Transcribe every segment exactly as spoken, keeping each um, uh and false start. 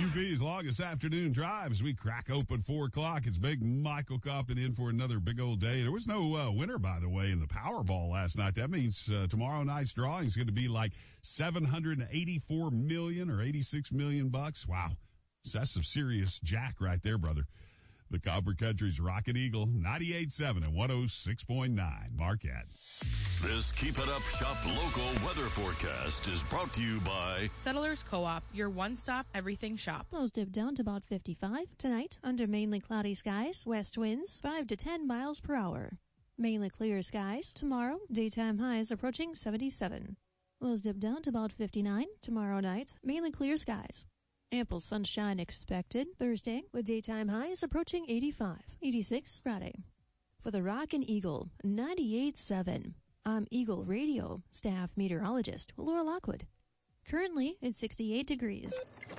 U B's longest afternoon drive as we crack open four o'clock. It's Big Michael Coppin in for another big old day. There was no uh, winner, by the way, in the Powerball last night. That means uh, tomorrow night's drawing is going to be like seven hundred eighty-four million or eighty-six million bucks. Wow. So that's some serious jack right there, brother. The Copper Country's Rocket Eagle, ninety-eight point seven and one oh six point nine. Marquette. This Keep It Up Shop local weather forecast is brought to you by Settlers Co-op, your one-stop everything shop. Lows dip down to about fifty-five. Tonight, under mainly cloudy skies, west winds five to ten miles per hour. Mainly clear skies. Tomorrow, daytime highs approaching seventy-seven. Lows dip down to about fifty-nine. Tomorrow night, mainly clear skies. Ample sunshine expected Thursday with daytime highs approaching eighty-five. eighty-six Friday. For the Rockin' Eagle, ninety-eight point seven. I'm Eagle Radio staff meteorologist Laura Lockwood. Currently, it's sixty-eight degrees.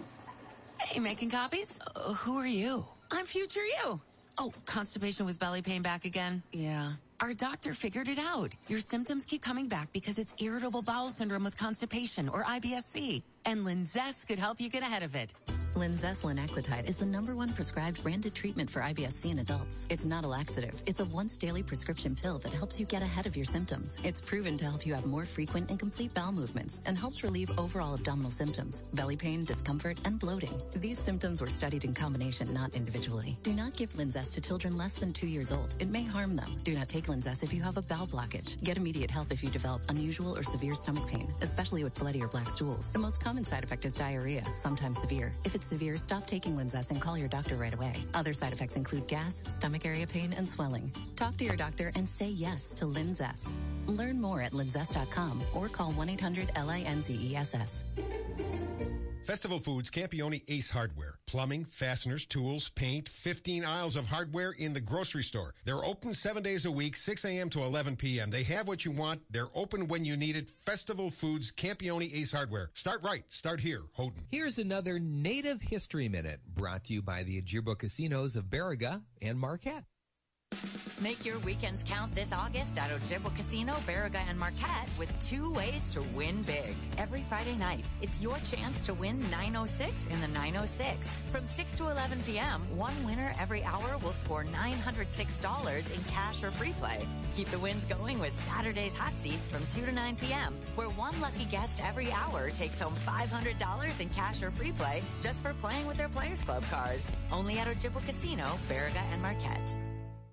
Hey, making copies? Uh, who are you? I'm future you. Oh, constipation with belly pain back again? Yeah. Our doctor figured it out. Your symptoms keep coming back because it's irritable bowel syndrome with constipation, or I B S C. And Linzess could help you get ahead of it. Linzess linaclotide is the number one prescribed branded treatment for I B S C in adults. It's not a laxative. It's a once daily prescription pill that helps you get ahead of your symptoms. It's proven to help you have more frequent and complete bowel movements and helps relieve overall abdominal symptoms, belly pain, discomfort, and bloating. These symptoms were studied in combination, not individually. Do not give Linzess to children less than two years old. It may harm them. Do not take Linzess if you have a bowel blockage. Get immediate help if you develop unusual or severe stomach pain, especially with bloody or black stools. The most common side effect is diarrhea, sometimes severe. If it's severe, stop taking Linzess and call your doctor right away. Other side effects include gas, stomach area pain, and swelling. Talk to your doctor and say yes to Linzess. Learn more at linzess dot com or call one eight hundred L I N Z E S S. Festival Foods, Campione Ace Hardware. Plumbing, fasteners, tools, paint, fifteen aisles of hardware in the grocery store. They're open seven days a week, six a.m. to eleven p.m. They have what you want. They're open when you need it. Festival Foods, Campione Ace Hardware. Start right. Start here. Houghton. Here's another Native History Minute brought to you by the Ojibwa Casinos of Baraga and Marquette. Make your weekends count this August at Ojibwa Casino, Baraga, and Marquette with two ways to win big. Every Friday night, it's your chance to win nine oh six in the nine oh six. From six to eleven p.m., one winner every hour will score nine hundred six dollars in cash or free play. Keep the wins going with Saturday's Hot Seats from two to nine p.m., where one lucky guest every hour takes home five hundred dollars in cash or free play just for playing with their Players Club card. Only at Ojibwa Casino, Baraga, and Marquette.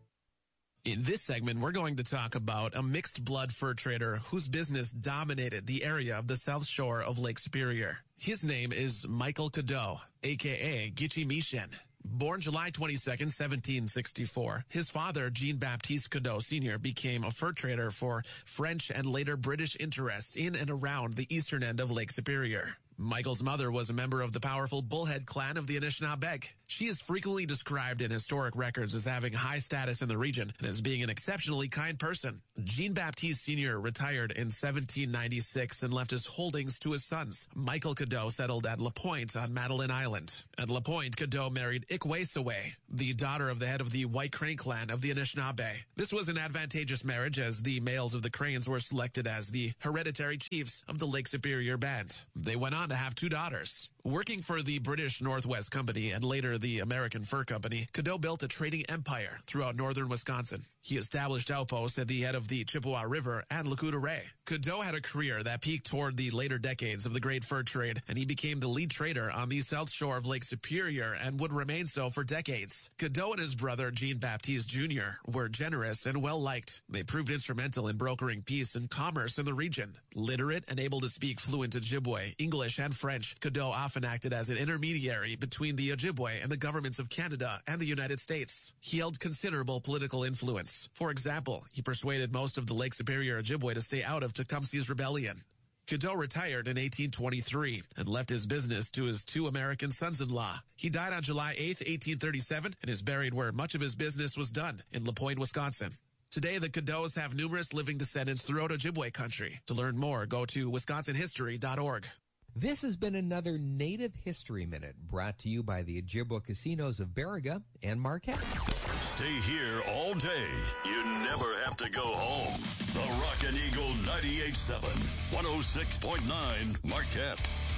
In this segment, we're going to talk about a mixed blood fur trader whose business dominated the area of the South Shore of Lake Superior. His name is Michael Cadeau, a k a. Gitche Michien. Born July twenty-second, seventeen sixty-four, his father, Jean-Baptiste Cadeau Senior, became a fur trader for French and later British interests in and around the eastern end of Lake Superior. Michael's mother was a member of the powerful Bullhead clan of the Anishinaabeg. She is frequently described in historic records as having high status in the region and as being an exceptionally kind person. Jean-Baptiste Senior retired in seventeen ninety-six and left his holdings to his sons. Michael Cadeau settled at La Pointe on Madeline Island. At La Pointe, Cadeau married Ikwesawe, the daughter of the head of the White Crane clan of the Anishinaabe. This was an advantageous marriage as the males of the Cranes were selected as the hereditary chiefs of the Lake Superior Band. They went on to have two daughters. Working for the British Northwest Company and later the American Fur Company, Cadeau built a trading empire throughout northern Wisconsin. He established outposts at the head of the Chippewa River and Lac Ray. Cadeau had a career that peaked toward the later decades of the great fur trade, and he became the lead trader on the south shore of Lake Superior and would remain so for decades. Cadeau and his brother Jean-Baptiste Junior were generous and well-liked. They proved instrumental in brokering peace and commerce in the region. Literate and able to speak fluent Ojibwe, English, and French, Cadeau often acted as an intermediary between the Ojibwe and the governments of Canada and the United States. He held considerable political influence. For example, he persuaded most of the Lake Superior Ojibwe to stay out of Tecumseh's rebellion. Cadeau retired in eighteen twenty-three and left his business to his two American sons-in-law. He died on July eighth, eighteen thirty-seven, and is buried where much of his business was done, in La Pointe, Wisconsin. Today, the Cadeaus have numerous living descendants throughout Ojibwe country. To learn more, go to wisconsin history dot org. This has been another Native History Minute brought to you by the Ojibwa Casinos of Baraga and Marquette. Stay here all day. You never have to go home. The Rockin' Eagle ninety-eight point seven, one oh six point nine Marquette.